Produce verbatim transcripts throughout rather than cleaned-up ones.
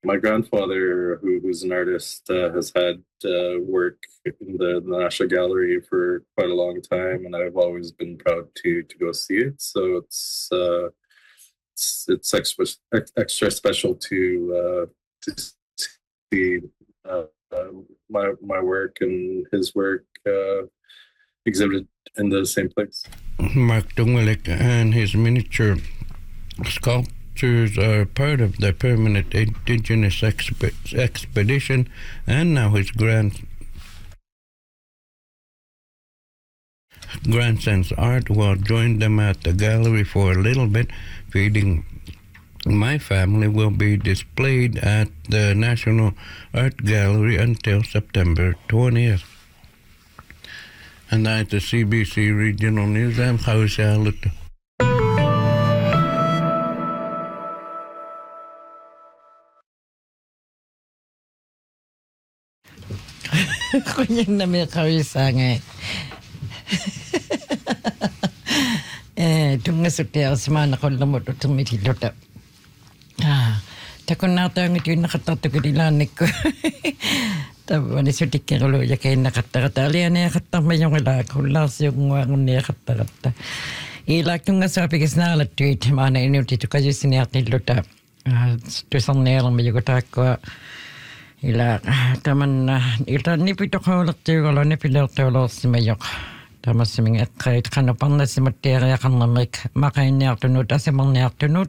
my grandfather, who, who's an artist, uh, has had uh, work in the, the National Gallery for quite a long time, and I've always been proud to to go see it. So it's uh, it's, it's extra extra special to uh, to see uh, uh, my my work and his work uh, exhibited in the same place. Mark Dungwillick and his miniature sculptures are part of the permanent Indigenous exp- expedition, and now his grand grandson's art will join them at the gallery for a little bit. Feeding My Family will be displayed at the National Art Gallery until September twentieth. And that's the C B C Regional News. I'm House Alut. Kunyang na may kawisa nga. Eh, tunga sutia semana ko lamot utang mitilota. Ah, takon na tayo ngiti nakatato ko dilanik ko. Tabo ni sutik ko lo ya kay nakatakatali na katama yung ila ko las yung wangon niya katakata. Ila tunga sa pigis na alat tweet mana inuti to kayo siniati lota. Ah, to sang nela may yuta ko. Ila taman ila ni pito ko lat ko lo ni pilo to lo simayok. Tama siming kait kanapang na simatera kan namik makain ni afternoon asimang ni afternoon.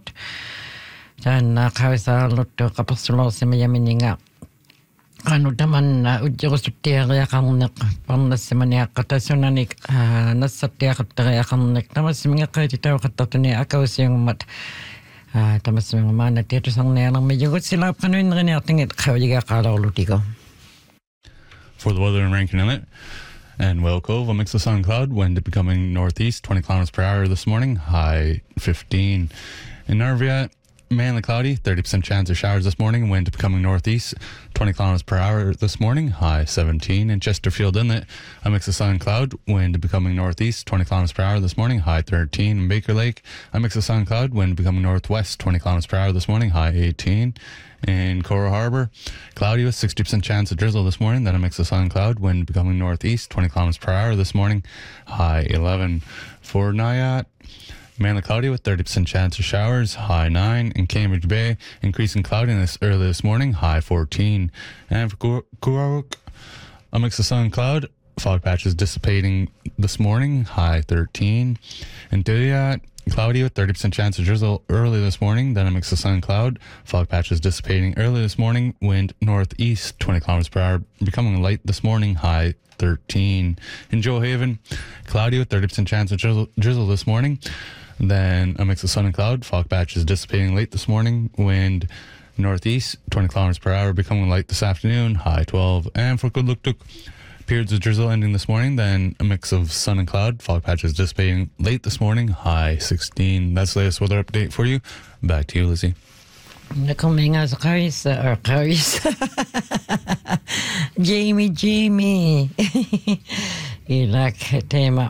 Dan kawisa lot kapasulo simayamininga. Kanu taman ujjo sutera kan nak pang na simania katasunanik nasatya kataya kan nak tama siming kait itaw katatuni akaw siyang mat. Tama siming mana tito sang nelang medyo silap kanuin rin ating kawiga kalaw lutigo. For the weather in Rankin Inlet and Whale Cove, a mix of sun and cloud, wind becoming northeast, twenty kilometers per hour this morning, high fifteen. In Narvia, mainly cloudy, thirty percent chance of showers this morning, wind becoming northeast, twenty kilometers per hour this morning, high seventeen. In Chesterfield Inlet, a mix of sun and cloud, wind becoming northeast, twenty kilometers per hour this morning, high thirteen. In Baker Lake, a mix of sun and cloud, wind becoming northwest, twenty kilometers per hour this morning, high eighteen. In Coral Harbour, cloudy with sixty percent chance of drizzle this morning, then a mix of sun and cloud, wind becoming northeast, twenty kilometers per hour this morning, high eleven. For Nyaat, mainly cloudy with thirty percent chance of showers, high nine. In Cambridge Bay, increasing cloudiness early this morning, high fourteen. And for Kuraruk, a mix of sun and cloud, fog patches dissipating this morning, high thirteen. In Diliat, cloudy with thirty percent chance of drizzle early this morning, then a mix of sun and cloud, fog patches dissipating early this morning, wind northeast, twenty kilometers per hour, becoming light this morning, high thirteen. In Joe Haven, cloudy with thirty percent chance of drizzle, drizzle this morning, then a mix of sun and cloud, fog patches dissipating late this morning, wind northeast, twenty kilometers per hour, becoming light this afternoon, high twelve. And for Kudluktuk, periods of drizzle ending this morning, then a mix of sun and cloud, fog patches dissipating late this morning, high sixteen. That's the latest weather update for you. Back to you, Lizzie. Nakuminga sa Carissa, or Carissa. Jamie, Jamie. Ilak tema.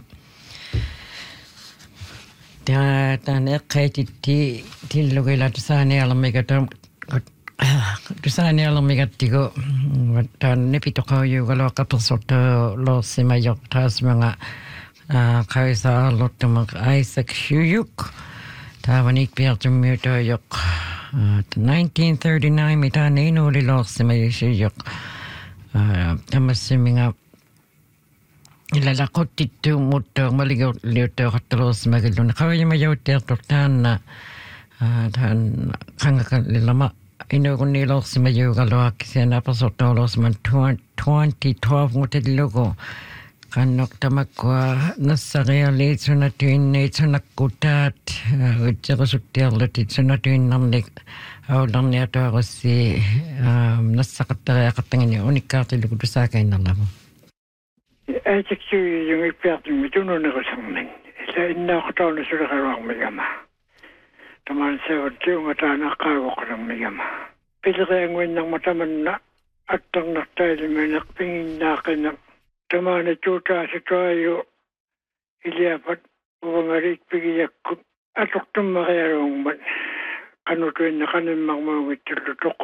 Ta ta nekay ti ti ti lugay la tsani alam may katam tsani alam may katigo ta nepito ko yung galo kapasot lo simayok tas mga Carissa lot mag Isaac Shuyuk ta wanik piyak tumuto yok nineteen thirty-nine mita nino lilo simayok Shuyuk tamasiming ilalakot tito motor maligaw lito katros magalo na kaway mayaw teatro tan na tan kanga lilama ino ko nilo si mayaw galo kasi napasotolos man twenty twelve ngote logo kanok tamakwa nasa realitso na tuin netso nakutat utsa sutil latitso na tuin namlik aw lang niya to ako si nasa kataya katangin yung unikati lugo sa akin na lamo. Eigenlijk yung iperting mo doon na kasangmin. Sa inakataw na sila karang miyama. Taman sa yung ata nakawak ng miyama. Pilakayangwin ng mataman na at ang naktay may nakpingin na akin taman na tuta sa tayo iliapat uwangarit pigiyak at oktong makayarong man. Ano tuwin na kanin magmamit tutok